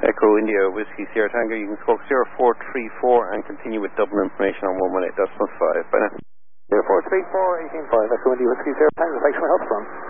Echo India Whiskey Sierra Tango. You can smoke 0434 and continue with double information on 118.5. Bye now. 0434 185 Echo India Whiskey Sierra Tango. Thanks for my help, son.